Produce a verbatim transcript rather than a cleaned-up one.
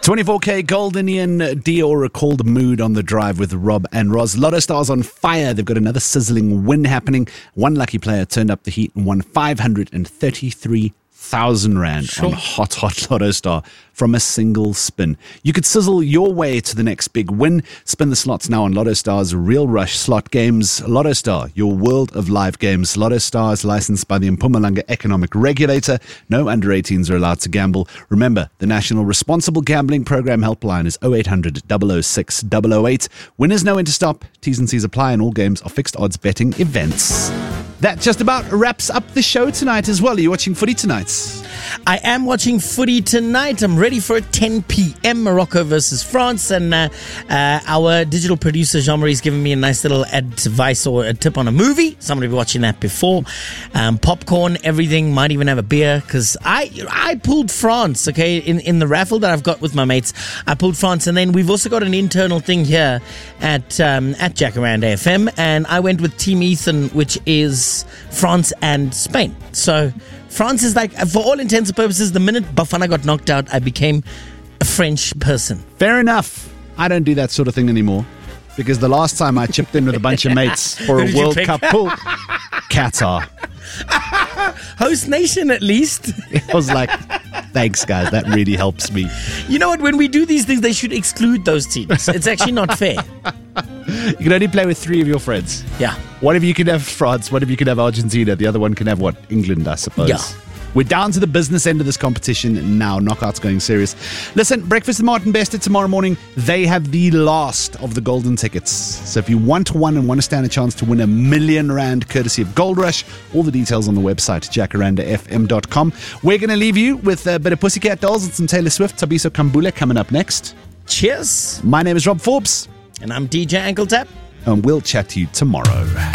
twenty-four K Goldinian Dior recalled mood on the drive with Rob and Roz. Lotto Stars on fire. They've got another sizzling win happening. One lucky player turned up the heat and won five hundred thirty-three thousand rand sure. on Hot Hot Lotto Star from a single spin. You could sizzle your way to the next big win. Spin the slots now on Lotto Star's Real Rush slot games. Lotto Star, your world of live games. Lotto Star is licensed by the Mpumalanga Economic Regulator. No under eighteens are allowed to gamble. Remember, the National Responsible Gambling Program helpline is oh eight hundred, double oh six, double oh eight. Winners know when to stop. T's and C's apply, and all games are fixed odds betting events. That just about wraps up the show tonight as well. Are you watching footy tonight? I am watching footy tonight. I'm ready for it. ten p.m. Morocco versus France. And uh, uh, our digital producer, Jean-Marie, has given me a nice little advice or a tip on a movie. Somebody be watching that before. Um, popcorn, everything. Might even have a beer. Because I I pulled France, okay, in, in the raffle that I've got with my mates. I pulled France. And then we've also got an internal thing here at, um, at Jacaranda F M. And I went with Team Ethan, which is France and Spain. So France is like, for all intents and purposes, the minute Bafana got knocked out, I became a French person. Fair enough. I don't do that sort of thing anymore, because the last time I chipped in with a bunch of mates for a World Cup pool, Qatar. Host nation, at least. I was like, thanks, guys. That really helps me. You know what? When we do these things, they should exclude those teams. It's actually not fair. You can only play with three of your friends. Yeah. One of you can have France, one of you can have Argentina, the other one can have what? England, I suppose. Yeah. We're down to the business end of this competition now. Knockout's going serious. Listen, Breakfast with Martin Bested tomorrow morning. They have the last of the golden tickets. So if you want one and want to stand a chance to win a million rand courtesy of Gold Rush, all the details on the website, jacaranda f m dot com. We're going to leave you with a bit of Pussycat Dolls and some Taylor Swift. Tabiso Kambula coming up next. Cheers. My name is Rob Forbes. And I'm D J Ankle Tap. And we'll chat to you tomorrow.